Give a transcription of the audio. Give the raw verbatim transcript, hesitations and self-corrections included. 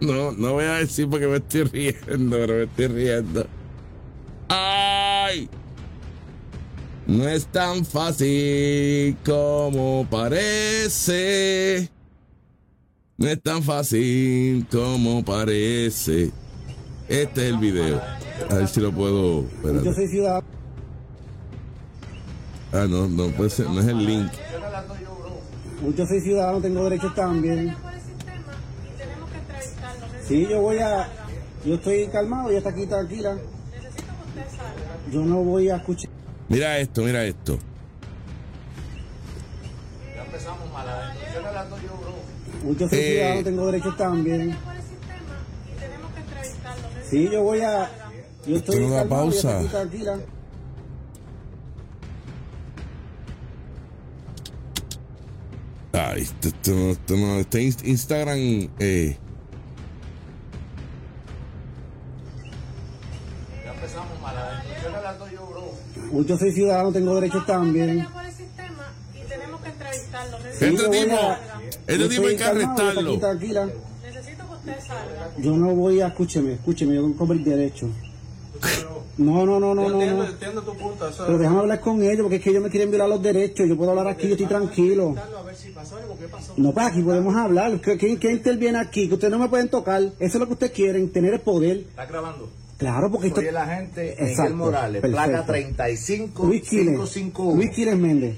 no, no voy a decir porque me estoy riendo, pero me estoy riendo. ¡Ay! No es tan fácil como parece. No es tan fácil como parece. Este es el video. A ver si lo puedo. Espérate. Yo soy ciudadano. Ah, no, no puede ser, no es el link. Yo soy ciudadano, tengo derechos también. Sí, yo voy a. Yo estoy calmado, ya está aquí, tranquila. Yo no voy a escuchar. Mira esto, mira esto. Ya empezamos mal. Yo le hablando yo, bro. Yo soy Eh, ciudadano, tengo derechos también. Sí, yo voy a. Yo estoy Esto no da calmado, ya está pausa. aquí, tranquila. Ay, esto, esto no, esto no, este inst- Instagram, eh, Ya empezamos mal. Yo le hablando yo, bro. Yo soy ciudadano, tengo derechos también. Sí, este yo voy tipo, a- este yo tipo hay estoy que calmado, ya está aquí, arrestarlo. tranquila. Yo no voy a. Escúcheme, escúcheme, yo tengo el derecho. No, no, no, no, Yo no. entiendo, no. entiendo tu punto. Eso Pero déjame hablar con ellos porque es que ellos me quieren violar los derechos. Yo puedo hablar aquí, yo estoy tranquilo. a ver si pasó algo, ¿qué pasó? No, pues aquí podemos hablar. ¿Qué, qué, qué interviene aquí? Que ustedes no me pueden tocar. Eso es lo que ustedes quieren, tener el poder. ¿Estás grabando? Claro, porque esto. Soy el agente Miguel Exacto, Morales, perfecto. placa treinta y cinco Luis Quiles. quinientos cincuenta y uno. Luis Quiles Méndez.